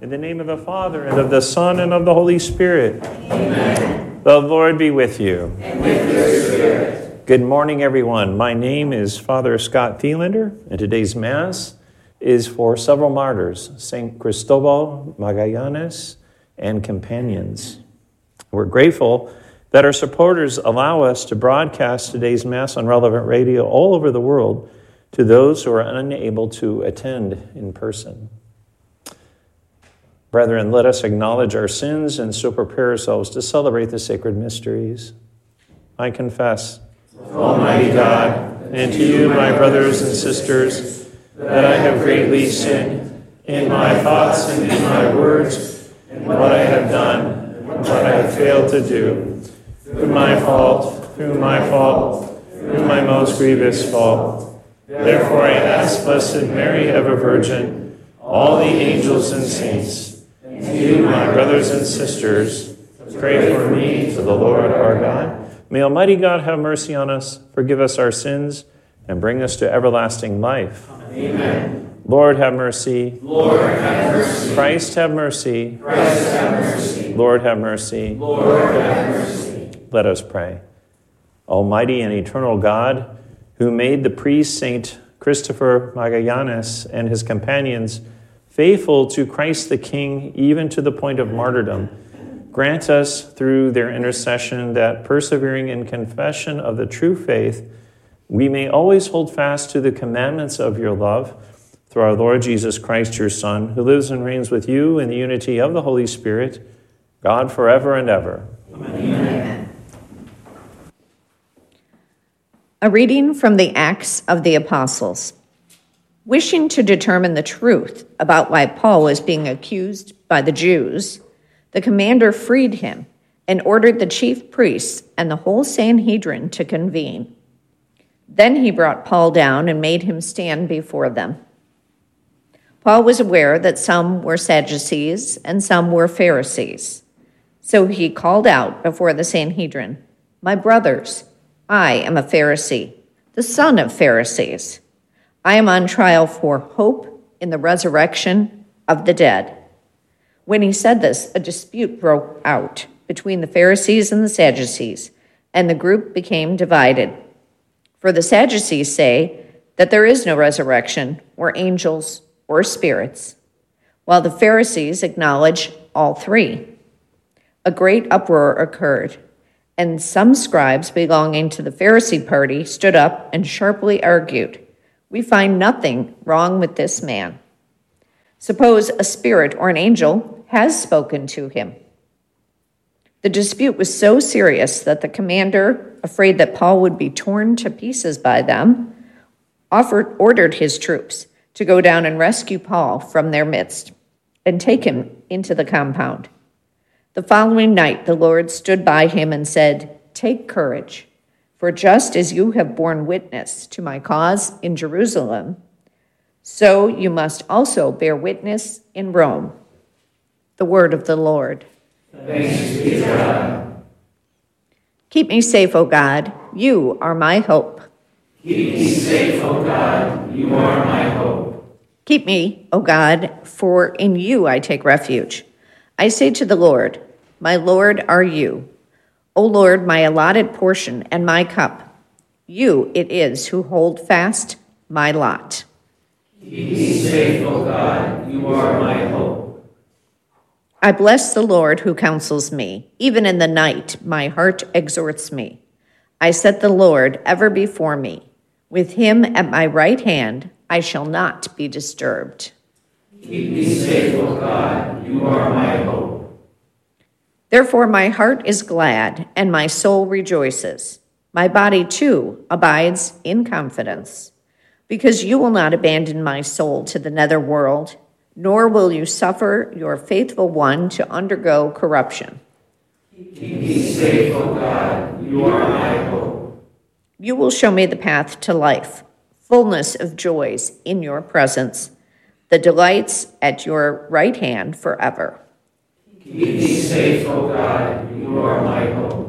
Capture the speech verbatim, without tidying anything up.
In the name of the Father, and of the Son, and of the Holy Spirit. Amen. The Lord be with you. And with your spirit. Good morning, everyone. My name is Father Scott Thielander, and today's Mass is for several martyrs, Saint Cristobal Magallanes and companions. We're grateful that our supporters allow us to broadcast today's Mass on Relevant Radio all over the world to those who are unable to attend in person. Brethren, let us acknowledge our sins and so prepare ourselves to celebrate the sacred mysteries. I confess, Almighty God, and to you, my brothers and sisters, that I have greatly sinned in my thoughts and in my words, and what I have done and what I have failed to do, through my fault, through my fault, through my most grievous fault. Therefore I ask Blessed Mary, ever Virgin, all the angels and saints, and you, my brothers and sisters, pray for me to the Lord our God. May Almighty God have mercy on us, forgive us our sins, and bring us to everlasting life. Amen. Lord, have mercy. Lord, have mercy. Christ, have mercy. Christ, have mercy. Lord, have mercy. Lord, have mercy. Let us pray. Almighty and eternal God, who made the priest Saint Christopher Magallanes and his companions faithful to Christ the King, even to the point of martyrdom, grant us through their intercession that, persevering in confession of the true faith, we may always hold fast to the commandments of your love, through our Lord Jesus Christ, your Son, who lives and reigns with you in the unity of the Holy Spirit, God forever and ever. Amen. A reading from the Acts of the Apostles. Wishing to determine the truth about why Paul was being accused by the Jews, the commander freed him and ordered the chief priests and the whole Sanhedrin to convene. Then he brought Paul down and made him stand before them. Paul was aware that some were Sadducees and some were Pharisees. So he called out before the Sanhedrin, "My brothers, I am a Pharisee, the son of Pharisees. I am on trial for hope in the resurrection of the dead." When he said this, a dispute broke out between the Pharisees and the Sadducees, and the group became divided. For the Sadducees say that there is no resurrection, or angels, or spirits, while the Pharisees acknowledge all three. A great uproar occurred, and some scribes belonging to the Pharisee party stood up and sharply argued, "We find nothing wrong with this man. Suppose a spirit or an angel has spoken to him." The dispute was so serious that the commander, afraid that Paul would be torn to pieces by them, offered, ordered his troops to go down and rescue Paul from their midst and take him into the compound. The following night, the Lord stood by him and said, "Take courage, for just as you have borne witness to my cause in Jerusalem, so you must also bear witness in Rome." The word of the Lord. Thanks be to God. Keep me safe, O God. You are my hope. Keep me safe, O God. You are my hope. Keep me, O God, for in you I take refuge. I say to the Lord, "My Lord are you." O Lord, my allotted portion and my cup. You it is who hold fast my lot. Keep me safe, O God. You are my hope. I bless the Lord who counsels me. Even in the night, my heart exhorts me. I set the Lord ever before me. With him at my right hand, I shall not be disturbed. Keep me safe, O God. You are my hope. Therefore my heart is glad, and my soul rejoices. My body, too, abides in confidence, because you will not abandon my soul to the nether world, nor will you suffer your faithful one to undergo corruption. Keep me safe, O God. You are my hope. You will show me the path to life, fullness of joys in your presence, the delights at your right hand forever. Keep me safe, O God. You are my hope.